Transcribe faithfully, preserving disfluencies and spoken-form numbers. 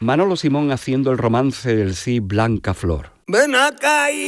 Manolo Simón haciendo el romance del sí Blanca Flor. Ven acá y